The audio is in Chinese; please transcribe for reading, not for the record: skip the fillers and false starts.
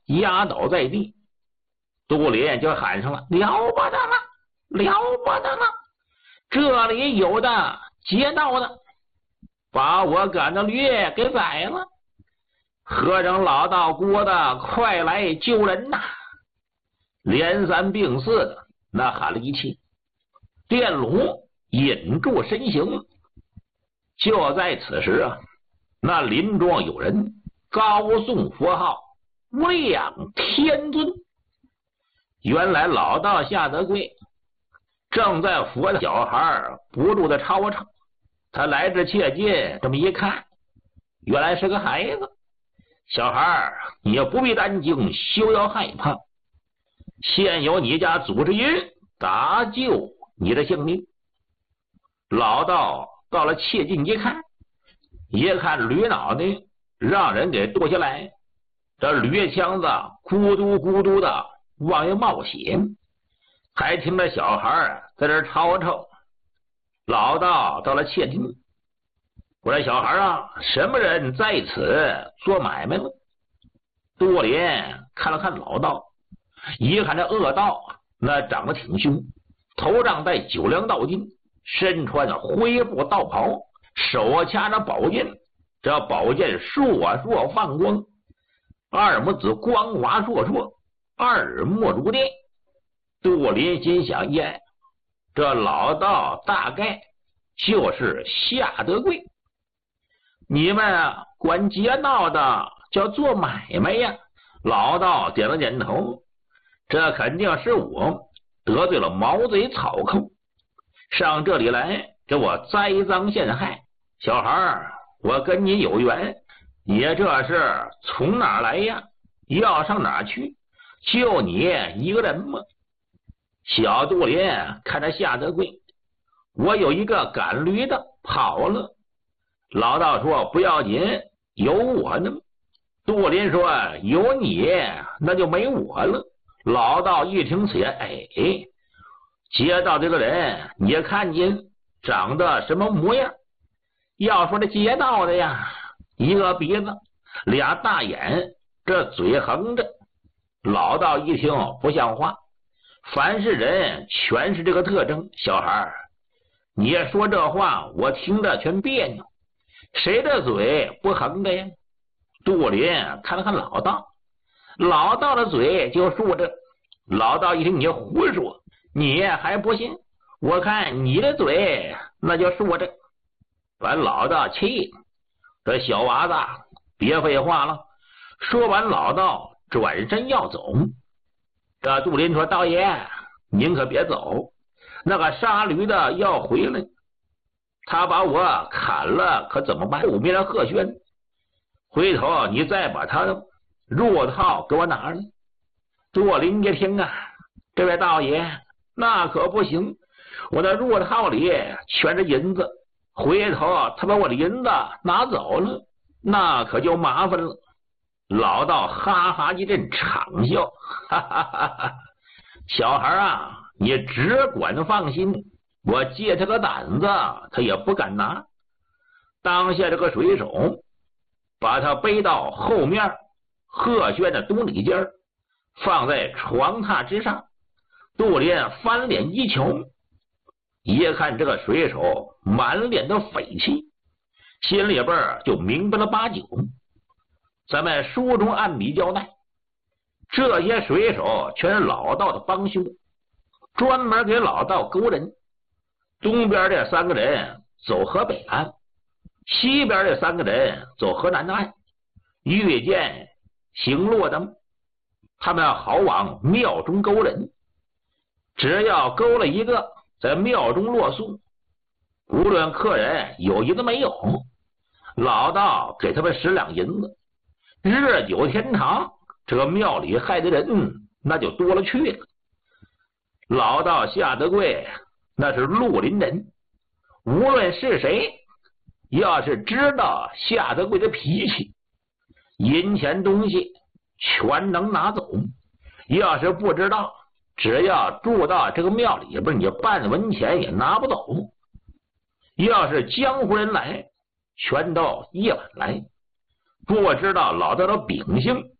压倒在地。杜林就喊上了：“了不得了，了不得了！这里有的劫道的，把我赶的驴给宰了！和尚老道郭的，快来救人呐！”连三并四的那喊了一气，电龙引住身形。就在此时啊，那林庄有人高诵佛号，无量天尊。原来老道夏德贵正在佛的小孩不住的吵吵，他来至切近，这么一看，原来是个孩子。小孩，你也不必担惊，休要害怕，现有你家祖师爷搭救你的性命。老道到了切近一看驴脑袋让人给剁下来，这驴腔子咕嘟咕嘟的往外冒血，还听着小孩在这吵吵。老道到了切近，我说：“小孩啊，什么人在此做买卖了？”杜林看了看老道，一看这恶道那长得挺凶，头上戴九梁道巾，身穿灰布道袍，手掐着宝剑，这宝剑烁烁放光，二目子光华烁烁，二目如电。杜林心想：耶，这老道大概就是夏德贵。你们管劫道的叫做买卖呀？老道点了点头，这肯定是我得罪了毛贼草寇，上这里来给我栽赃陷害。小孩，我跟你有缘，也这是从哪儿来呀？要上哪儿去？就你一个人吗？小杜林看着夏德贵，我有一个赶驴的跑了。老道说：“不要紧，有我呢。”杜林说：“有你，那就没我了。”老道一听此言，劫道这个人，你看见长得什么模样？要说这劫道的呀，一个鼻子，俩大眼，这嘴横着。老道一听不像话，凡是人全是这个特征。小孩，你说这话，我听着全别扭。谁的嘴不横的呀？杜林看了看老道，老道的嘴就竖着。老道一听你胡说，你还不信？我看你的嘴那就竖着。把老道气，这小娃子别废话了。说完，老道转身要走。这杜林说：“道爷，您可别走，那个杀驴的要回来，他把我砍了可怎么办？后面贺轩，回头你再把他的褥套给我拿来。”杜林一听啊，这位道爷，那可不行，我的褥套里全是银子，回头他把我的银子拿走了，那可就麻烦了。老道哈哈一阵长笑，哈哈哈哈！小孩啊，你只管放心，我借他个胆子，他也不敢拿。当下这个水手把他背到后面贺轩的东里间，放在床榻之上。杜林翻脸一瞧，一看这个水手满脸的匪气，心里边就明白了八九。咱们书中按笔交代，这些水手全是老道的帮凶，专门给老道勾人。东边这三个人走河北岸，西边这三个人走河南岸，遇见行路的，他们好往庙中勾人。只要勾了一个，在庙中落宿，无论客人有银子没有，老道给他们10两银子。日久天长，这个庙里害的人那就多了去了。老道夏德贵那是绿林人，无论是谁，要是知道夏德贵的脾气，银钱东西全能拿走；要是不知道，只要住到这个庙里边，你半文钱也拿不走。要是江湖人来，全都一晚来。不知道老道的秉性，